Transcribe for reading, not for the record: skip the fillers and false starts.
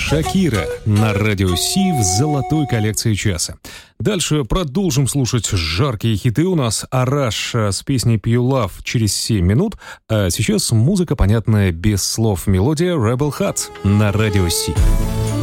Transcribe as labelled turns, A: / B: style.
A: Шакира на радио Си в золотой коллекции часа. Дальше продолжим слушать жаркие хиты. У нас Араш с песней «You Love» через 7 минут. А сейчас музыка, понятная без слов. Мелодия Rebel Heart на радио Си.